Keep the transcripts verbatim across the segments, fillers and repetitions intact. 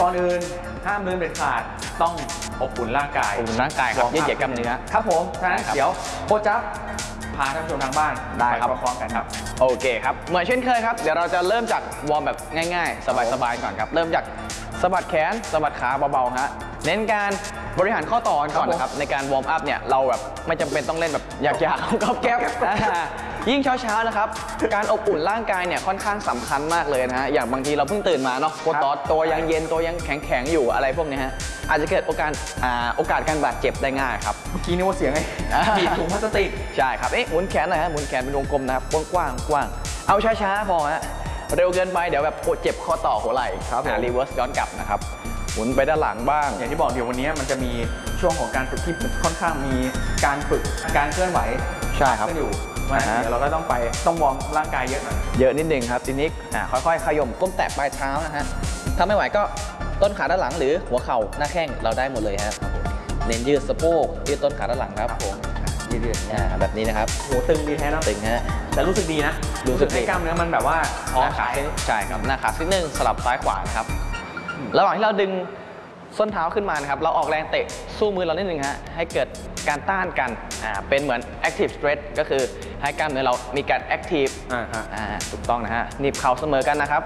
ก่อนอื่นห้ามลืมเด็ดขาดต้องอบอุ่นร่างกายอบอุ่นร่างกายครับยืดเหยียดกล้ามเนื้อครับผมฉะนั้นเดี๋ยวโค้ชจ๊บพาท่านผู้ชมทางบ้านได้ครับพร้อมๆกันครับโอเคครับเหมือนเช่นเคยครับเดี๋ยวเราจะเริ่มจากวอร์มแบบง่ายๆสบายๆก่อนครับเริ่มจากสะบัดแขนสะบัดขาเบาๆฮะเน้นการบริหารข้อต่อก่อนนะครับในการวอร์มอัพเนี่ยเราแบบไม่จำเป็นต้องเล่นแบบอยากๆกับแก๊บยิ่งเช้าๆนะครับการอบอุ่นร่างกายเนี่ยค่อนข้างสำคัญมากเลยนะฮะอย่างบางทีเราเพิ่งตื่นมาเนาะโคตรตัวยังเย็นตัวยังแข็งๆอยู่อะไรพวกนี้ฮะอาจจะเกิดโอกาสโอกาสการบาดเจ็บได้ง่ายครับเมื่อกี้นี่ว่าเสียงไงบีบถุงพลาสติกใช่ครับเอ๊ะหมุนแขนหน่อยฮะหมุนแขนเป็นวงกลมนะครับกว้างๆกว้างเอาช้าๆพอฮะเร็วเกินไปเดี๋ยวแบบเจ็บข้อต่อหัวไหล่ครับรีเวิร์สย้อนกลับนะครับหมุนไปด้านหลังบ้างอย่างที่บอกเดี๋ยววันนี้มันจะมีช่วงของการฝึกที่ค่อนข้างมีการฝึกการเคลื่อนไหวใช่ครับกันอยู่เดี๋ยวเราก็ต้องไปต้องวอร์มร่างกายเยอะหน่อยเยอะนิดนึงครับทีนี้ค่อยๆขย่มก้มแตะปลายเท้านะฮะถ้าไม่ไหวก็ต้นขาด้านหลังหรือหัวเข่าหน้าแข้งเราได้หมดเลยฮะเน้นยืดสะโพกยืดต้นขาด้านหลังครับผมยืดๆแบบนี้นะครับโหตึงดีแท้นะตึงฮะแต่รู้สึกดีนะรู้สึกให้กล้ามเนื้อมันแบบว่าหน้าขาใช่ครับหน้าขานิดนึงสลับซ้ายขวานะครับระหว่างที่เราดึงส้นเท้าขึ้นมานะครับเราออกแรงเตะสู้มือเรานิดนึงฮะให้เกิดการต้านกันอ่าเป็นเหมือน active stretch ก็คือให้กล้ามเนื้อเรามีการ active อ่าอ่าถูกต้องนะฮะหนีบเข่าเสมอกันนะครับ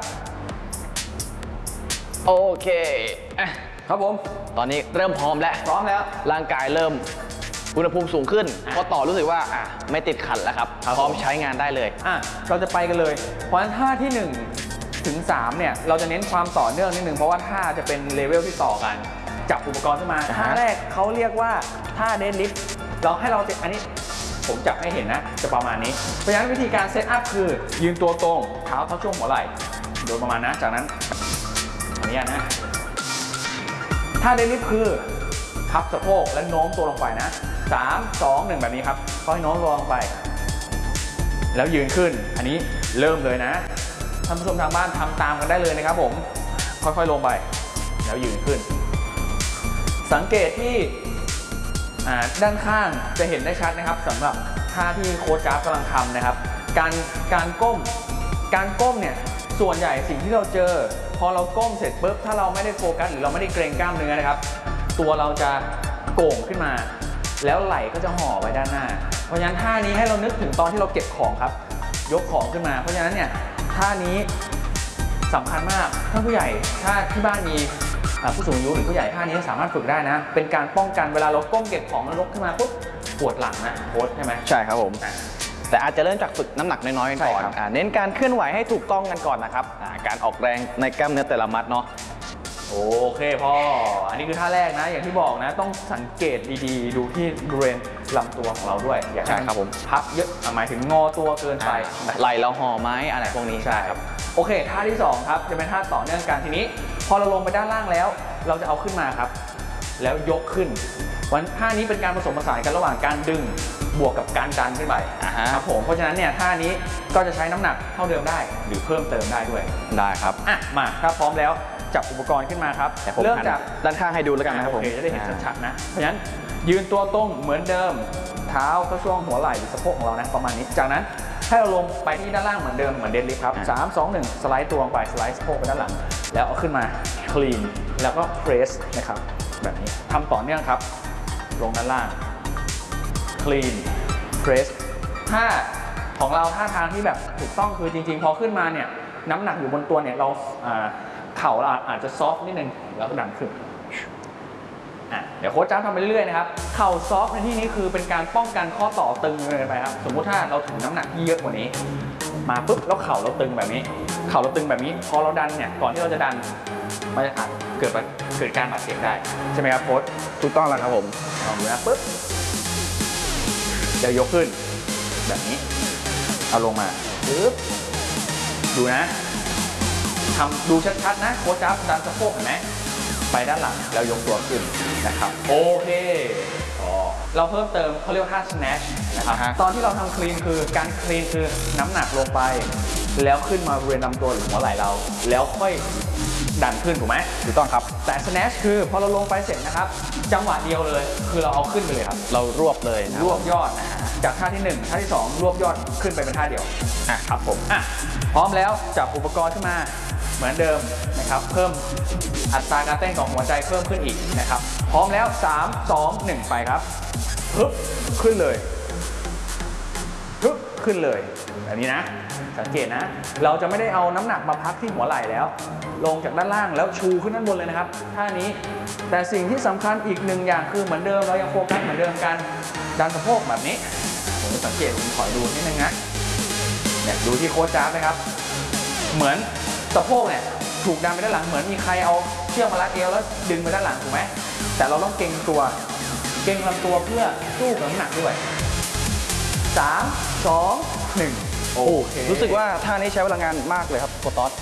โอเคครับผมตอนนี้เริ่มพร้อมแล้วพร้อมแล้วร่างกายเริ่มอุณหภูมิสูงขึ้นพอต่อรู้สึกว่าอ่ะไม่ติดขัดแล้วครับพร้อมใช้งานได้เลยอ่ะเราจะไปกันเลยเพราะฉะนั้นท่าที่หนึ่งถึงสามเนี่ยเราจะเน้นความต่อเนื่องนิดนึงเพราะว่าท่าจะเป็นเลเวลที่ต่อกันจับอุปกรณ์ขึ้นมาท่าแรกเขาเรียกว่าท่าเดดลิฟต์เราให้เราอันนี้ผมจับให้เห็นนะจะประมาณนี้เพราะฉะนั้นวิธีการเซตอัพคือยืนตัวตรงเท้าเท่าช่วงหัวไหล่โดยประมาณนะจากนั้นอันนี้นะท่าเดดลิฟต์คือพับสะโพกและโน้มตัวลงไปนะสาม สอง หนึ่งแบบนี้ครับค่อยโน้มตัวลงไปแล้วยืนขึ้นอันนี้เริ่มเลยนะท่านผู้ชมทางบ้านทำตามกันได้เลยนะครับผมค่อยๆลงไปแล้วยืนขึ้นสังเกตที่ด้านข้างจะเห็นได้ชัดนะครับสำหรับท่าที่โค้ชจ๊าบกำลังทำนะครับการการก้มการก้มเนี่ยส่วนใหญ่สิ่งที่เราเจอพอเราก้มเสร็จปุ๊บถ้าเราไม่ได้โฟกัสหรือเราไม่ได้เกรงกล้ามเนื้อนะครับตัวเราจะโก่งขึ้นมาแล้วไหล่ก็จะห่อไว้ด้านหน้าเพราะฉะนั้นท่านี้ให้เรานึกถึงตอนที่เราเก็บของครับยกของขึ้นมาเพราะฉะนั้นเนี่ยท่านี้สำคัญมากท่านผู้ใหญ่ถ้าที่บ้านมีผู้สูงอายุหรือผู้ใหญ่ท่านี้สามารถฝึกได้นะเป็นการป้องกันเวลาเราก้มเก็บของแล้วยกขึ้นมาปุ๊บปวดหลังนะโค้ชใช่ไหมใช่ครับผมแต่อาจจะเริ่มจากฝึกน้ำหนักน้อยๆก่อนเน้นการเคลื่อนไหวให้ถูกต้องกันก่อนนะครับการออกแรงในกล้ามเนื้อแต่ละมัดเนาะโอเคพ่ออันนี้คือท่าแรกนะอย่างที่บอกนะต้องสังเกตดีๆดูที่บริเวณลำตัวของเราด้วยอย่าให้ครับผมพับเยอะหมายถึงงอตัวเกินไปไหล่เราห่อไม้อะไรพวกนี้ใช่ครับโอเคท่าที่สองครับจะเป็นท่าต่อเนื่องกันทีนี้พอเราลงไปด้านล่างแล้วเราจะเอาขึ้นมาครับแล้วยกขึ้นวันท่านี้เป็นการผสมผสานกันระหว่างการดึงบวกกับการดันขึ้นไปครับผมเพราะฉะนั้นเนี่ยท่านี้ก็จะใช้น้ำหนักเท่าเดิมได้หรือเพิ่มเติมได้ด้วยได้ครับอ่ะมาถ้าพร้อมแล้วจับอุปกรณ์ขึ้นมาครับเริ่มจากด้านข้างให้ดูแล้วกันนะครับผมจะได้เห็นชัดๆนะเพราะฉะนั้นยืนตัวตรงเหมือนเดิมเท้าเข้าช่วงหัวไหล่หรือสะโพกของเรานะประมาณนี้จากนั้นให้เราลงไปที่ด้านล่างเหมือนเดิมเหมือนเดดลิฟต์ครับสาม สอง หนึ่งสไลด์ตัวลงไปสไลด์สะโพกไปด้านหลังแล้วเอาขึ้นมาคลีนแล้วก็เพรสนะครับแบบนี้ทำต่อเนื่องครับลงด้านล่างคลีนเพรสท่าของเราท่าทางที่แบบถูกต้องคือจริงๆพอขึ้นมาเนี่ยน้ำหนักอยู่บนตัวเนี่ยเราเข่าเราอาจจะซอฟต์นิดนึงแล้วก็ดันขึ้นอ่ะเดี๋ยวโค้ชจ้าทำไปเรื่อยๆนะครับเข่าซอฟต์ในที่นี้คือเป็นการป้องกันข้อต่อตึงเลยไปครับสมมุติถ้าเราถึงน้ำหนักที่เยอะกว่านี้มาปุ๊บแล้วเข่าเราตึงแบบนี้เข่าเราตึงแบบนี้พอเราดันเนี่ยก่อนที่เราจะดันมันจะอาจเกิดเกิดการบาดเจ็บได้ใช่ไหมครับโค้ชถูกต้องแล้วครับผมลองดูนะปุ๊บเดี๋ยวยกขึ้นแบบนี้เอาลงมาปึ๊บดูนะทำดูชัดๆนะโค้ชจ้าดันสะโพกเห็นไหมไปด้านหลังแล้วยกตัวขึ้นนะครับโอเคเราเพิ่มเติมเขาเรียกว่าท่า snatch นะครับตอนที่เราทำคลีนคือการคลีนคือน้ำหนักลงไปแล้วขึ้นมาบริเวณลำตัวหรือหัวไหล่เราแล้วค่อยดันขึ้นถูกไหมถูกต้องครับแต่ snatch คือพอเราลงไปเสร็จนะครับจังหวะเดียวเลยคือเราเอาขึ้นไปเลยครับเรารวบเลยรวบยอดจากท่าที่หนึ่งท่าที่สองรวบยอดขึ้นไปเป็นท่าเดียวอ่ะครับผมอ่ะพร้อมแล้วจับอุปกรณ์ขึ้นมาเหมือนเดิมนะครับเพิ่มอัตราการเต้นของหัวใจเพิ่มขึ้นอีกนะครับพร้อมแล้วสาม สอง หนึ่งไปครับฮึบขึ้นเลยฮึบขึ้นเลยแบบนี้นะสังเกตนะเราจะไม่ได้เอาน้ำหนักมาพักที่หัวไหล่แล้วลงจากด้านล่างแล้วชูขึ้นด้านบนเลยนะครับท่านี้แต่สิ่งที่สำคัญอีกหนึ่งอย่างคือเหมือนเดิมเรายังโฟกัสเหมือนเดิมการดันสะโพกแบบนี้ผมสังเกตผมถอยดูนิดนึงนะเนี่ยดูที่โค้ชจ๊าบนะครับเหมือนสะโพกเนี่ยถูกดันไปด้านหลังเหมือนมีใครเอาเชือกมารัดเอวแล้วดึงไปด้านหลังถูกไหมแต่เราต้องเก่งตัวเก่งลำตัวเพื่อสู้กับน้ำหนักด้วยสาม สอง หนึ่งโอเครู้สึกว่าท่านี้ใช้พลังงานมากเลยครับโค้ชต๊อด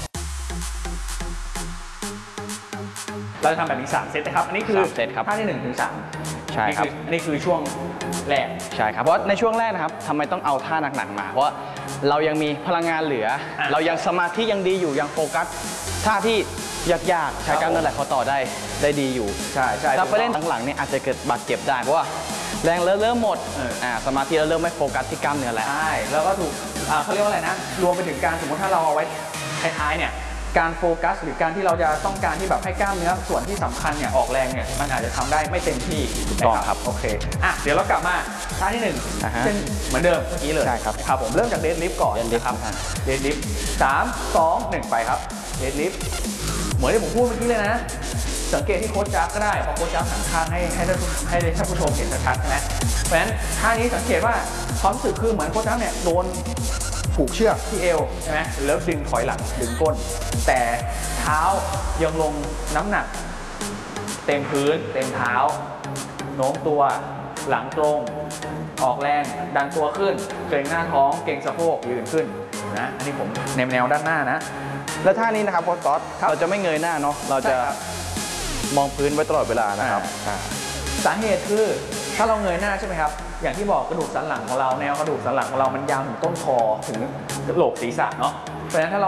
เราจะทำแบบนี้สามเซตนะครับอันนี้คือเซตครับท่าที่หนึ่งถึงสามใช่ครับอันนี้คือช่วงแรกใช่ครับเพราะในช่วงแรกนะครับทำไมต้องเอาท่าหนักๆมาเพราะเรายังมีพลังงานเหลือเรายังสมาธิยังดีอยู่ยังโฟกัสท่าที่ยากๆใช้กล้ามเนื้อไหล่ข้อต่อได้ได้ดีอยู่ใช่ใช่ถ้าไปเล่นหลังๆเนี่ยอาจจะเกิดบาดเจ็บได้เพราะว่าแรงเริ่มหมดอ่าสมาธิเราเริ่มไม่โฟกัสที่กล้ามเนื้อแล้วใช่แล้วก็ถูกเขาเรียกว่าอะไรนะรวมไปถึงการสมมติถ้าเราเอาไว้ท้ายๆเนี่ยการโฟกัสหรือการที่เราจะต้องการที่แบบให้กล้ามเนื้อส่วนที่สำคัญเนี่ยออกแรงเนี่ยมันอาจจะทำได้ไม่เต็มที่ถูกต้องครับโอเคอ่ะเดี๋ยวเรากลับมาท่าที่หนึ่งเป็นเหมือนเดิมเมื่อกี้เลยใช่ครับครับผมเริ่มจากเดดลิฟต์ก่อนนะครับเดดลิฟต์สาม สอง หนึ่งไปครับเดดลิฟต์เหมือนที่ผมพูดเมื่อกี้เลยนะสังเกตที่โค้ชจับก็ได้พอโค้ชจับหันข้างให้ให้ท่านให้ท่านผู้ชมเห็นชัดๆใช่ไหมเพราะฉะนั้นท่านี้สังเกตว่าความรู้สึกคือเหมือนโค้ชจับเนี่ยโดนผูกเชือกที่เอวใช่ไหมแล้วดึงถอยหลังดึงก้นแต่เท้ายังลงน้ำหนักเต็มพื้นเต็มเท้าโน้มตัวหลังตรงออกแรงดันตัวขึ้นเกร็งหน้าท้องเกร็งสะโพกยืนขึ้นนะอันนี้ผมแนวแนวด้านหน้านะแล้วท่านี้นะครับโค้ชต๊อดเราจะไม่เงยหน้าเนาะเราจะมองพื้นไว้ตลอดเวลานะครับสาเหตุคือถ้าเราเงยหน้าใช่ไหมครับอย่างที่บอกกระดูกสันหลังของเราแนวกระดูกสันหลังของเรามันยาวถึงต้นคอถึงกระโหลกศีรษะเนาะเพราะฉะนั้นถ้าเรา